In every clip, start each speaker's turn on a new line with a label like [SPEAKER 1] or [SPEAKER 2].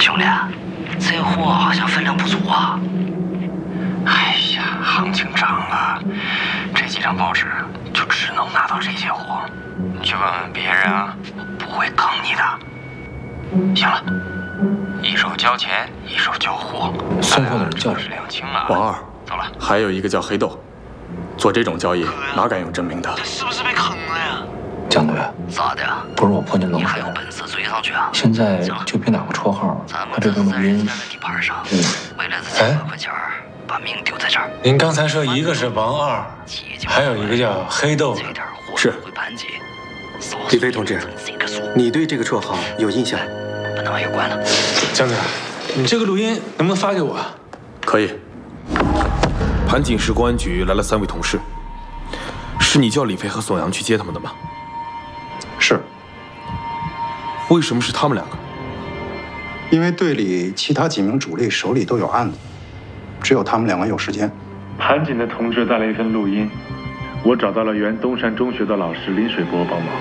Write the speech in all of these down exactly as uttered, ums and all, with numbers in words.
[SPEAKER 1] 兄弟，这货好像分量不足啊。
[SPEAKER 2] 哎呀，行情涨了，这几张报纸就只能拿到这些货。你去问问别人啊，我不会坑你的。行了，一手交钱，一手交货。
[SPEAKER 3] 送货的人叫
[SPEAKER 2] 是两清了。
[SPEAKER 4] 王二，
[SPEAKER 2] 走了。
[SPEAKER 4] 还有一个叫黑豆，做这种交易哪敢用真名的？
[SPEAKER 1] 这是不是被坑了呀？
[SPEAKER 3] 蒋队，
[SPEAKER 1] 咋的呀？
[SPEAKER 3] 不是我泼你冷
[SPEAKER 1] 你还
[SPEAKER 3] 水
[SPEAKER 1] 有本事追上去啊？
[SPEAKER 3] 现在就别打个绰号，把这个录音。
[SPEAKER 1] 地盘上，
[SPEAKER 3] 嗯，
[SPEAKER 1] 为了这几万块钱，把命丢在这儿。
[SPEAKER 5] 您刚才说一个是王二，还有一个叫黑豆。
[SPEAKER 4] 是。
[SPEAKER 6] 李飞同志，你对这个绰号有印象？
[SPEAKER 1] 把那玩意儿关了。
[SPEAKER 5] 江队，你这个录音能不能发给我？
[SPEAKER 4] 可以。
[SPEAKER 7] 盘锦市公安局来了三位同事，是你叫李飞和宋阳去接他们的吗？
[SPEAKER 8] 是。
[SPEAKER 7] 为什么是他们两个？
[SPEAKER 8] 因为队里其他几名主力手里都有案子，只有他们两个有时间。
[SPEAKER 9] 盘锦的同志带了一份录音，我找到了原东山中学的老师林水波帮忙。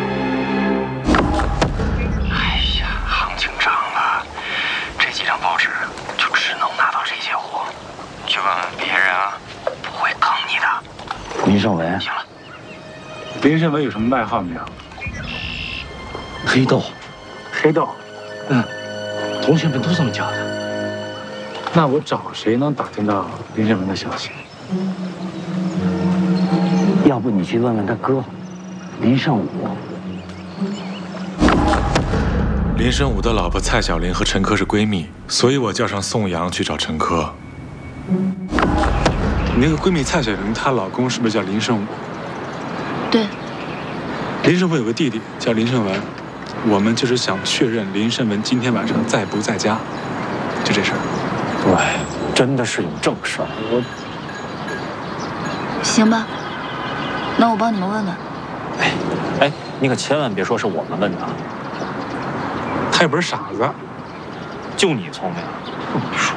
[SPEAKER 2] 哎呀，行情涨了，这几张报纸就只能拿到这些货。你去问问别人啊，我不会坑你的。
[SPEAKER 3] 林胜文。
[SPEAKER 2] 行了。
[SPEAKER 9] 林胜文有什么外号没有？
[SPEAKER 3] 黑豆。
[SPEAKER 9] 黑豆。
[SPEAKER 3] 嗯，同学们都这么叫的。
[SPEAKER 9] 那我找谁能打听到林胜文的消息？
[SPEAKER 3] 要不你去问问他哥，林胜武。
[SPEAKER 5] 林胜武的老婆蔡小玲和陈科是闺蜜，所以我叫上宋阳去找陈科。你那个闺蜜蔡小玲，她老公是不是叫林胜武？
[SPEAKER 10] 对。
[SPEAKER 5] 林胜武有个弟弟叫林胜文，我们就是想确认林胜文今天晚上在不在家，就这事儿。
[SPEAKER 3] 对，真的是有正事儿。我。
[SPEAKER 10] 行吧，那我帮你们问问。
[SPEAKER 3] 哎哎，你可千万别说是我们问的。
[SPEAKER 5] 他也不是傻子，
[SPEAKER 3] 就你聪明。
[SPEAKER 5] 不说。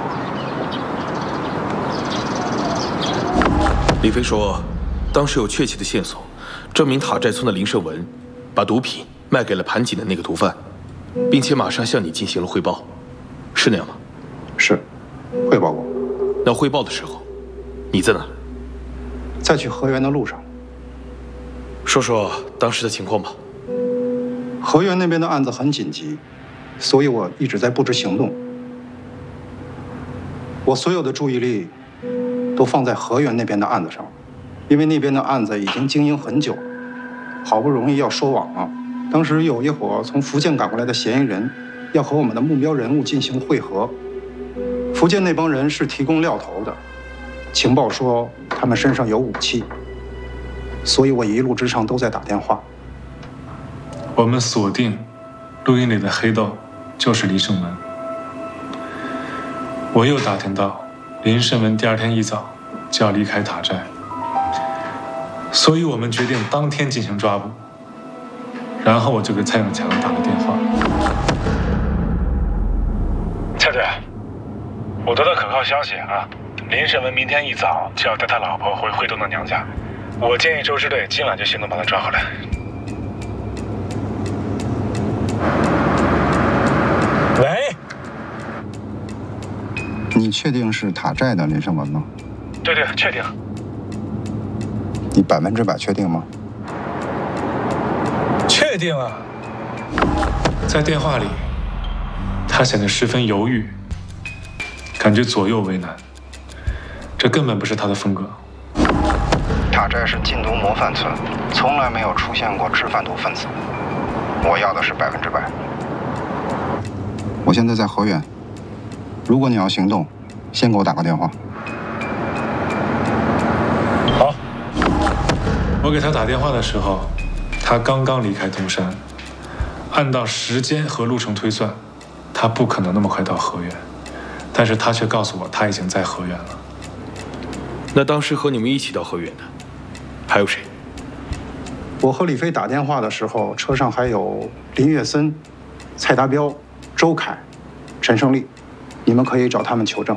[SPEAKER 7] 李飞说，当时有确切的线索，证明塔寨村的林胜文把毒品卖给了盘锦的那个毒贩，并且马上向你进行了汇报，是那样吗？
[SPEAKER 8] 是，汇报过。
[SPEAKER 7] 那汇报的时候，你在哪？
[SPEAKER 8] 在去河源的路上。
[SPEAKER 7] 说说当时的情况吧。
[SPEAKER 8] 河源那边的案子很紧急，所以我一直在布置行动。我所有的注意力都放在河源那边的案子上，因为那边的案子已经经营很久了，好不容易要收网了。当时有一伙从福建赶过来的嫌疑人，要和我们的目标人物进行会合。福建那帮人是提供料头的，情报说他们身上有武器，所以我一路之上都在打电话。
[SPEAKER 5] 我们锁定录音里的黑豆就是林胜文。我又打听到林胜文第二天一早就要离开塔寨，所以我们决定当天进行抓捕。然后我就给蔡永强打了电话。蔡队，我得到可靠消息啊，林胜文明天一早就要带他老婆回惠东的娘家。我建议周支队今晚就行动把他抓回来。喂，
[SPEAKER 8] 你确定是塔寨的林胜文吗？
[SPEAKER 5] 对对，确定。
[SPEAKER 8] 你百分之百确定吗？
[SPEAKER 5] 确定啊。在电话里，他显得十分犹豫，感觉左右为难，这根本不是他的风格。
[SPEAKER 8] 塔寨是禁毒模范村，从来没有出现过制贩毒分子。我要的是百分之百。我现在在河源，如果你要行动，先给我打个电话。
[SPEAKER 5] 好。我给他打电话的时候，他刚刚离开东山，按照时间和路程推算，他不可能那么快到河源，但是他却告诉我他已经在河源了。
[SPEAKER 7] 那当时和你们一起到河源的还有谁？
[SPEAKER 8] 我和李飞打电话的时候，车上还有林月森、蔡达标、周凯、陈胜利，你们可以找他们求证。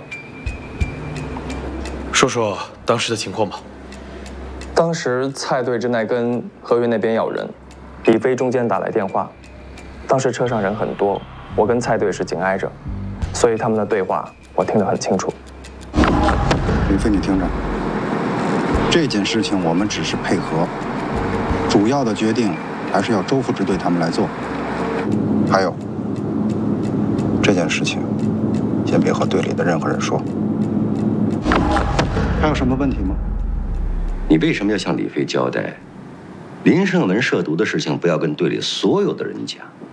[SPEAKER 7] 说说当时的情况吧。
[SPEAKER 11] 当时蔡队正在跟河源那边要人，李飞中间打来电话。当时车上人很多，我跟蔡队是紧挨着， 所以他们的对话我听得很清楚。
[SPEAKER 8] 李飞，你听着，这件事情我们只是配合，主要的决定还是要周副支队他们来做。还有，这件事情先别和队里的任何人说。还有什么问题吗？
[SPEAKER 12] 你为什么要向李飞交代？林胜文涉毒的事情不要跟队里所有的人讲？